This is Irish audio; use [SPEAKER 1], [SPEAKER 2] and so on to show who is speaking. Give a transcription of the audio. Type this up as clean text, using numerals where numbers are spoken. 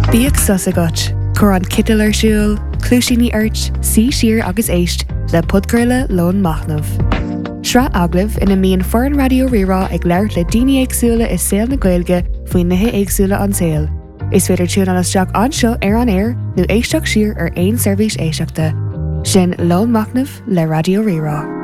[SPEAKER 1] Bíag sus agat, chur an citil ar siúl, clúisíní airt, sí siar agus éist le podcurla Lón Machnamh. Sra aglah ina míon foran radio rirá ag leirt le daoine éagsúla is saoil na Gaeilge faoin nithe éagsúla an saoil. Is féidir tún an isteach anseo ar an air nó éisteach siar ar aon seirbhís éisteachta. Sin Lón Machnamh le radio rirá.